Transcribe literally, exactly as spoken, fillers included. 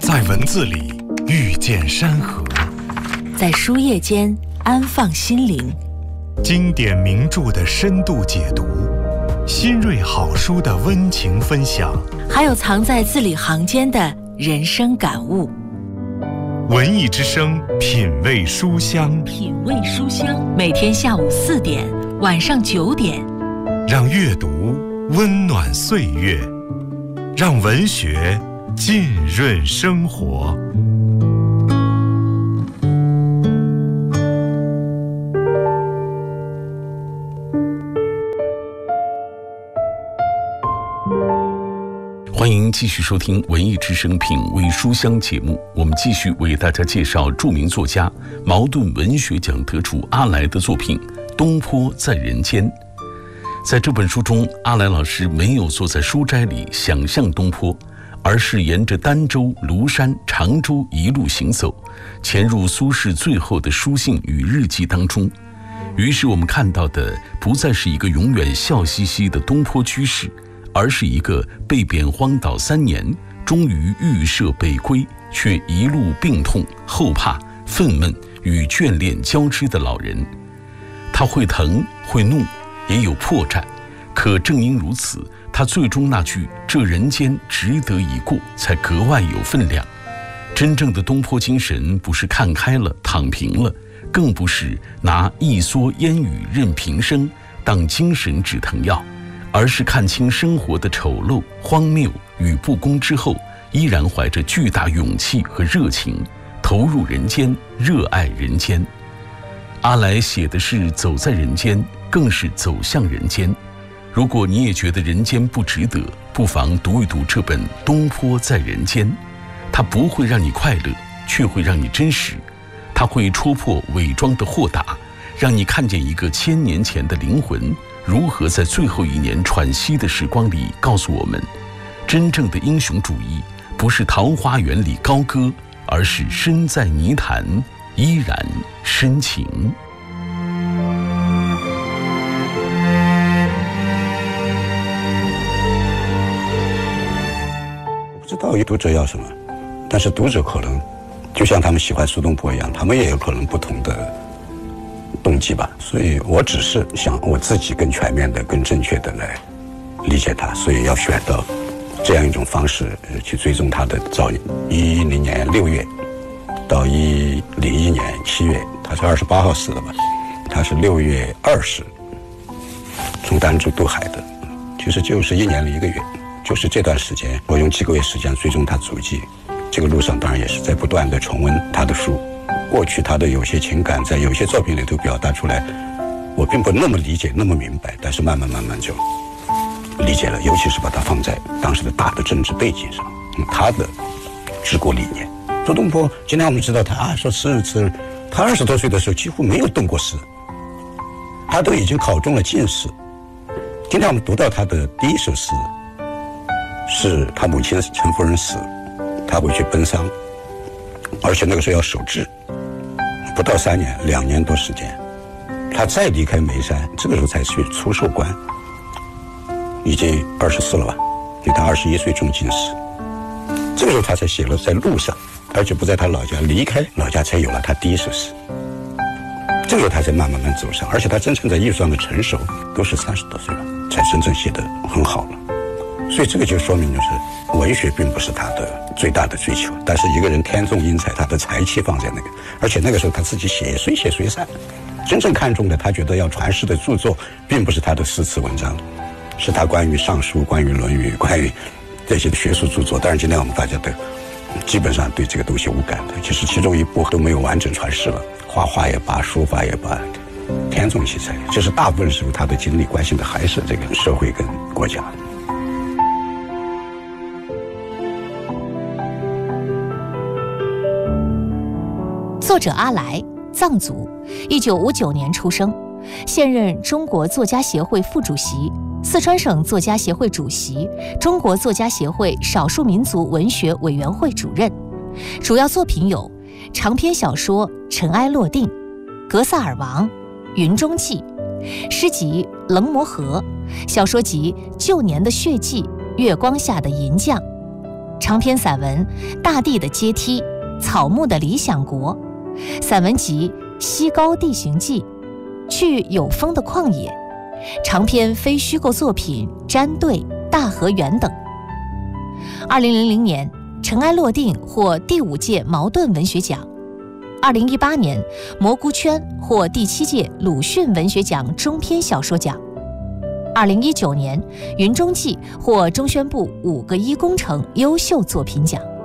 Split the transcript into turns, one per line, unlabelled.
在文字里遇见山河，
在书页间安放心灵。
经典名著的深度解读，新锐好书的温情分享，
还有藏在字里行间的人生感悟。
文艺之声，品味书香，
品味书香。每天下午四点，晚上九点，
让阅读温暖岁月，让文学浸润生活。
欢迎继续收听文艺之声品味书香节目，我们继续为大家介绍著名作家、茅盾文学奖得主阿来的作品《东坡在人间》。在这本书中，阿来老师没有坐在书斋里想象东坡，而是沿着儋州、庐山、常州一路行走，潜入苏轼最后的书信与日记当中。于是我们看到的不再是一个永远笑嘻嘻的东坡居士，而是一个被贬荒岛三年，终于预设北归，却一路病痛、后怕、愤懑与眷恋交织的老人。他会疼，会怒，也有破绽，可正因如此，他最终那句“这人间值得一过”才格外有分量。真正的东坡精神，不是看开了、躺平了，更不是拿一蓑烟雨任平生当精神止疼药，而是看清生活的丑陋、荒谬与不公之后，依然怀着巨大勇气和热情，投入人间，热爱人间。阿来写的是走在人间，更是走向人间。如果你也觉得人间不值得，不妨读一读这本《东坡在人间》。它不会让你快乐，却会让你真实。它会戳破伪装的豁达，让你看见一个千年前的灵魂如何在最后一年喘息的时光里告诉我们，真正的英雄主义不是桃花源里高歌，而是身在泥潭依然深情。
不知道读者要什么，但是读者可能就像他们喜欢苏东坡一样，他们也有可能不同的动机吧，所以我只是想我自己更全面的、更正确的来理解他，所以要选到这样一种方式去追踪他的早一一零年六月到一零一年七月，他是二十八号死的吧？他是六月二十从儋州渡海的，其实就是一年零一个月，就是这段时间，我用几个月时间追踪他足迹。这个路上当然也是在不断的重温他的书。过去他的有些情感在有些作品里头表达出来，我并不那么理解那么明白，但是慢慢慢慢就理解了，尤其是把它放在当时的大的政治背景上，他的治国理念。苏东坡今天我们知道他啊，说诗人词人，他二十多岁的时候几乎没有动过诗，他都已经考中了进士。今天我们读到他的第一首诗是他母亲陈夫人死，他回去奔丧，而且那个时候要守制，不到三年，两年多时间，他再离开眉山，这个时候才去出授官，已经二十四了吧？就他二十一岁中进士，这个时候他才写了在路上，而且不在他老家，离开老家才有了他第一首诗。这个时候他才慢慢慢走上，而且他真正在艺术上的成熟，都是三十多岁了，才真正写得很好了。所以这个就说明，就是文学并不是他的最大的追求，但是一个人天纵英才，他的才气放在那个，而且那个时候他自己写随写随散，真正看重的，他觉得要传世的著作，并不是他的诗词文章，是他关于尚书、关于论语、关于这些学术著作。当然今天我们大家都基本上对这个东西无感的，其实其中一部都没有完整传世了，画画也罢，书法也罢，天纵奇才，就是大部分时候他的精力关心的还是这个社会跟国家。
作者阿来，藏族，一九五九年出生，现任中国作家协会副主席、四川省作家协会主席、中国作家协会少数民族文学委员会主任。主要作品有长篇小说《尘埃落定》、《格萨尔王》、《云中记》、诗集《棱摩河》、小说集《旧年的血迹》、《月光下的银匠》。 长篇散文《大地的阶梯》、《草木的理想国》、散文集《西高地形记》、《去有风的旷野》、长篇非虚构作品《毡对》、《大河源》等。二零零零年，尘埃落定获第五届茅盾文学奖。二零一八年，蘑菇圈获第七届鲁迅文学奖中篇小说奖。二零一九年，云中记获中宣部五个一工程优秀作品奖。